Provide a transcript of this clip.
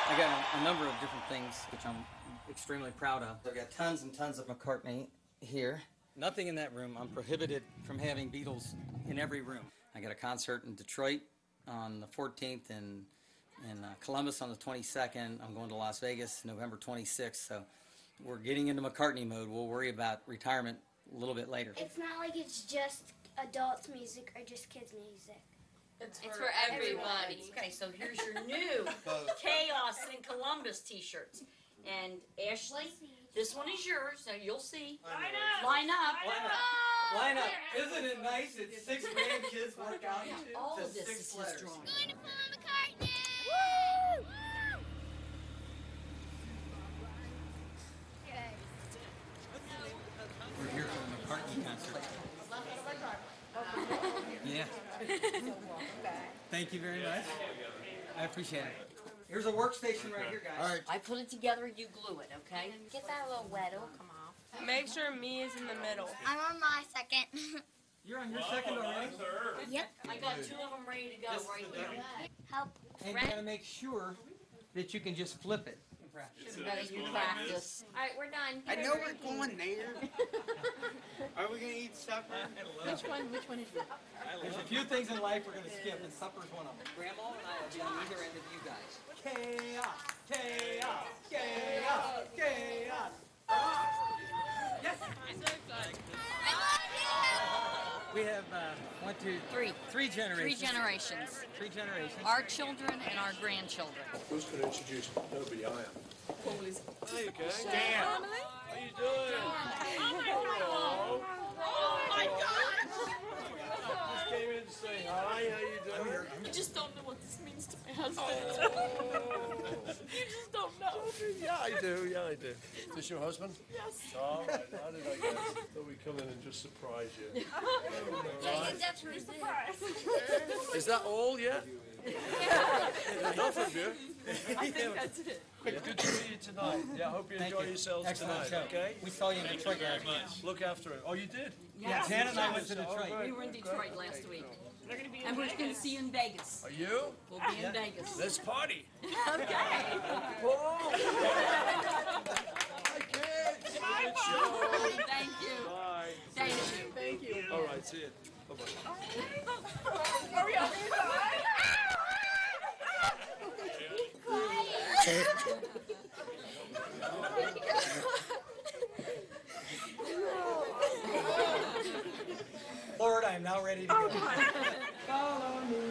I got a number of different things which I'm extremely proud of. I've got tons and tons of McCartney here. Nothing in that room. I'm prohibited from having Beatles in every room. I got a concert in Detroit on the 14th and in Columbus on the 22nd. I'm going to Las Vegas November 26th. So we're getting into McCartney mode. We'll worry about retirement a little bit later. It's not like it's just adults music or just kids music. It's for everybody. Okay, so here's your new Chaos in Columbus t-shirts. And Ashley, this one is yours. Now you'll see. Line up! Line up. Line up. Isn't it nice? It's 6 grandkids work out. All to of this 6 is his letters. drawing. Going to Paul McCartney! Woo! Okay. We're here for the McCartney concert. Yeah. Thank you very much. I appreciate it. Here's a workstation right here, guys. All right. I put it together, you glue it, okay? Get that a little wet, it'll come off. Make sure me is in the middle. I'm on my second. You're on your second already? Yep. I got 2 of them ready to go right here. Help. And you gotta make sure that you can just flip it. in practice. Better you practice. All right, we're done. I know we're going there. Are we gonna eat supper? Which one is it? There's a few things in life we're gonna skip, and supper's one of them. Grandma and I will be on either end of you guys. Chaos! Chaos! Chaos! Chaos! Yes! We have one, two, three generations. 3 generations. 3 generations. Our children and our grandchildren. Who's going to introduce him? Nobody, I am. There you go. Dan! How you doing? Oh my God! Just came in to say hi. How you doing? I just don't know what this means to my husband. You just don't know. Yeah, I do. Yeah, I do. Is this your husband? Yes. All right. How did I guess? Thought we'd come in and just surprise you. Definitely Surprise. Is that all? Yeah. Enough of you. I think that's it. Good to meet you tonight. Yeah, I hope you Thank enjoy you. yourselves Excellent tonight. show. Okay. We saw you in Detroit last week. Look after it. Oh, you did? Yeah, Jan and I went to Detroit. We were in Detroit last week. They're going to be And we're going to see you in Vegas. Are you? We'll be in Vegas. Let's party. Okay. Paul. Hi, kids. Good show. Thank you. Bye. Thank you. Thank you. All right. See you. Bye-bye. Are we on your side? Lord, I am now ready to go.